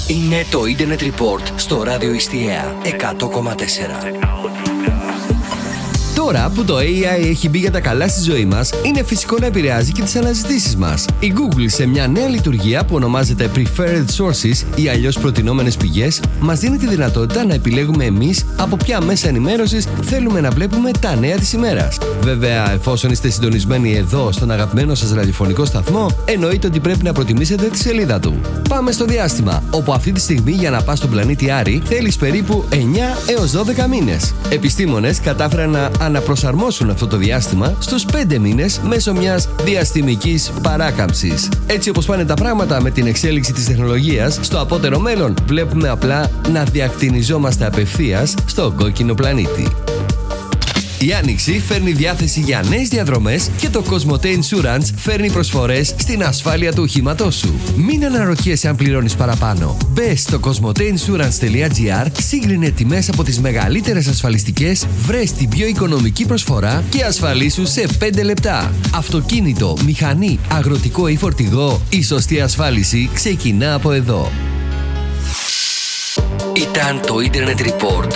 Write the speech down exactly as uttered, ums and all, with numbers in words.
Είναι το Internet Report στο ράδιο Ιστιαία εκατό κόμμα τέσσερα. Τώρα που το έι άι έχει μπει για τα καλά στη ζωή μας, είναι φυσικό να επηρεάζει και τις αναζητήσεις μας. Η Google, σε μια νέα λειτουργία που ονομάζεται Preferred Sources ή αλλιώς προτινόμενες πηγές, μας δίνει τη δυνατότητα να επιλέγουμε εμείς από ποια μέσα ενημέρωσης θέλουμε να βλέπουμε τα νέα της ημέρας. Βέβαια, εφόσον είστε συντονισμένοι εδώ στον αγαπημένο σας ραδιοφωνικό σταθμό, εννοείται ότι πρέπει να προτιμήσετε τη σελίδα του. Πάμε στο διάστημα, όπου αυτή τη στιγμή για να πας στον πλανήτη Άρη θέλεις περίπου εννιά έως δώδεκα μήνες. Επιστήμονες κατάφεραν να αναπροσαρμόσουν αυτό το διάστημα στους πέντε μήνες μέσω μιας διαστημικής παράκαμψης. Έτσι όπως πάνε τα πράγματα με την εξέλιξη της τεχνολογίας, στο απότερο μέλλον βλέπουμε απλά να διακτηνιζόμαστε απευθείας στον κόκκινο πλανήτη. Η Άνοιξη φέρνει διάθεση για νέες διαδρομές και το Cosmote Insurance φέρνει προσφορές στην ασφάλεια του οχήματός σου. Μην αναρωτιέσαι αν πληρώνεις παραπάνω. Μπες στο cosmoteinsurance.gr, σύγκρινε τιμές από τις μεγαλύτερες ασφαλιστικές, βρες την πιο οικονομική προσφορά και ασφαλίσου σε πέντε λεπτά. Αυτοκίνητο, μηχανή, αγροτικό ή φορτηγό, η σωστή ασφάλιση ξεκινά από εδώ. Ήταν το Internet Report